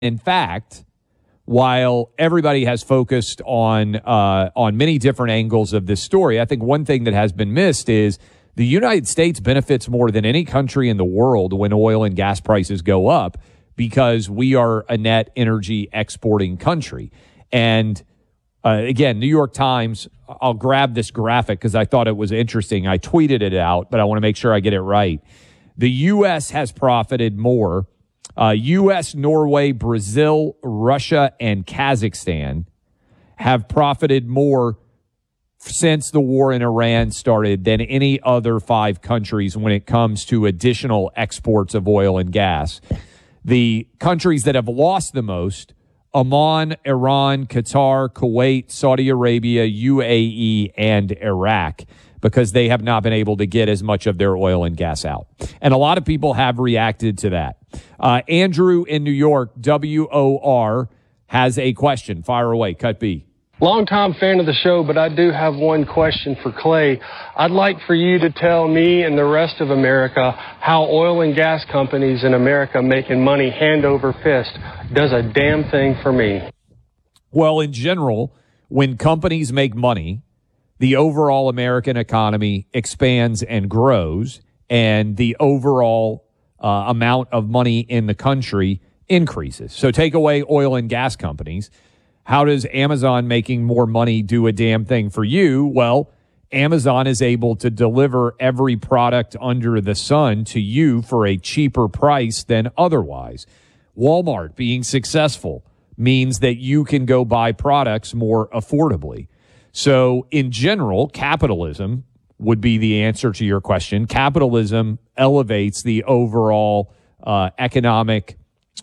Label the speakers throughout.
Speaker 1: In fact, while everybody has focused on many different angles of this story, I think one thing that has been missed is the United States benefits more than any country in the world when oil and gas prices go up because we are a net energy exporting country. And again, New York Times, I'll grab this graphic because I thought it was interesting. I tweeted it out, but I want to make sure I get it right. The U.S. has profited more. U.S., Norway, Brazil, Russia, and Kazakhstan have profited more since the war in Iran started than any other 5 countries when it comes to additional exports of oil and gas. The countries that have lost the most, Oman, Iran, Qatar, Kuwait, Saudi Arabia, UAE, and Iraq, because they have not been able to get as much of their oil and gas out. And a lot of people have reacted to that. Andrew in New York, WOR, has a question. Fire away. Cut B.
Speaker 2: Longtime fan of the show, but I do have one question for Clay. I'd like for you to tell me and the rest of America how oil and gas companies in America making money hand over fist does a damn thing for me.
Speaker 1: Well, in general, when companies make money, the overall American economy expands and grows, and the overall amount of money in the country increases. So take away oil and gas companies. How does Amazon making more money do a damn thing for you? Well, Amazon is able to deliver every product under the sun to you for a cheaper price than otherwise. Walmart being successful means that you can go buy products more affordably. So in general, capitalism would be the answer to your question. Capitalism elevates the overall economic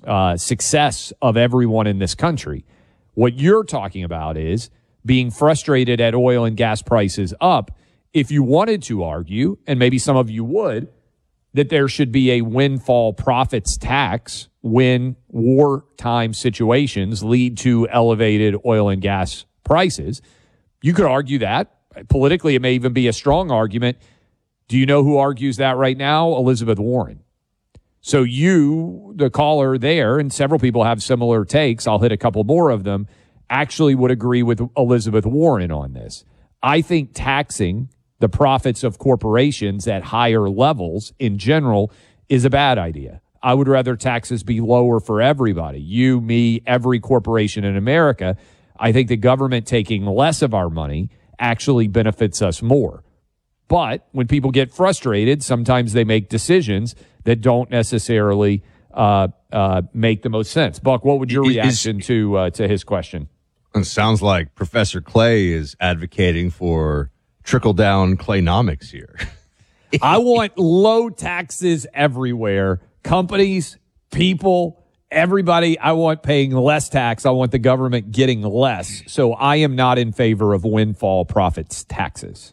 Speaker 1: success of everyone in this country. What you're talking about is being frustrated at oil and gas prices up. If you wanted to argue, and maybe some of you would, that there should be a windfall profits tax when wartime situations lead to elevated oil and gas prices, you could argue that. Politically, it may even be a strong argument. Do you know who argues that right now? Elizabeth Warren. So you, the caller there, and several people have similar takes, I'll hit a couple more of them, actually would agree with Elizabeth Warren on this. I think taxing the profits of corporations at higher levels in general is a bad idea. I would rather taxes be lower for everybody. You, me, every corporation in America. I think the government taking less of our money actually benefits us more. But when people get frustrated, sometimes they make decisions that don't necessarily make the most sense. Buck, what would your reaction to his question?
Speaker 3: It sounds like Professor Clay is advocating for trickle-down Claynomics here.
Speaker 1: I want low taxes everywhere. Companies, people, everybody, I want paying less tax. I want the government getting less. So I am not in favor of windfall profits taxes.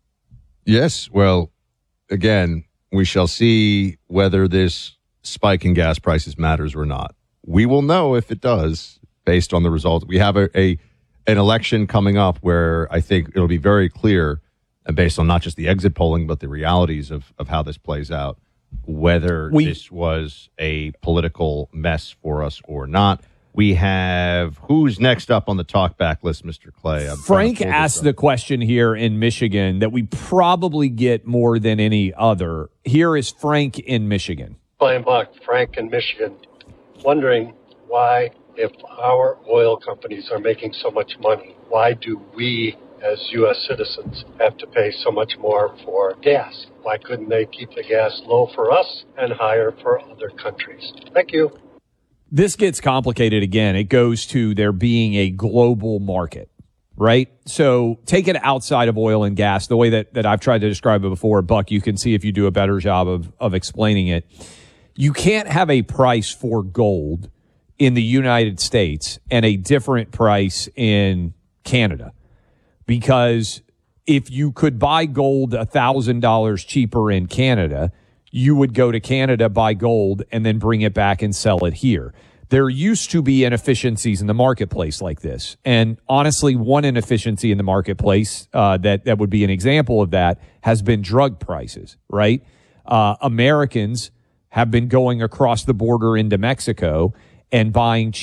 Speaker 3: Yes, well, again, we shall see whether this spike in gas prices matters or not. We will know if it does based on the results. We have an election coming up where I think it'll be very clear, and based on not just the exit polling, but the realities of how this plays out, whether this was a political mess for us or not. We have, who's next up on the talkback list, Mr. Clay?
Speaker 1: Frank asked the question here in Michigan that we probably get more than any other. Here is Frank in Michigan.
Speaker 4: Clay and Buck, Frank in Michigan, wondering why, if our oil companies are making so much money, why do we as U.S. citizens have to pay so much more for gas? Why couldn't they keep the gas low for us and higher for other countries? Thank you.
Speaker 1: This gets complicated again. It goes to there being a global market, right? So take it outside of oil and gas, the way that I've tried to describe it before. Buck, you can see if you do a better job of explaining it. You can't have a price for gold in the United States and a different price in Canada, because if you could buy gold $1,000 cheaper in Canada, you would go to Canada, buy gold, and then bring it back and sell it here. There used to be inefficiencies in the marketplace like this. And honestly, one inefficiency in the marketplace that would be an example of that has been drug prices, right? Americans have been going across the border into Mexico, and buying